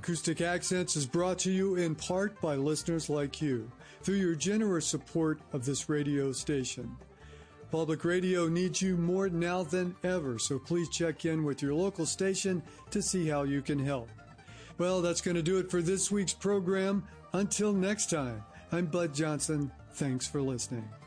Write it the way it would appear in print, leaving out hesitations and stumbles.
Acoustic Accents is brought to you in part by listeners like you through your generous support of this radio station. Public radio needs you more now than ever, so please check in with your local station to see how you can help. Well, that's going to do it for this week's program. Until next time, I'm Bud Johnson. Thanks for listening.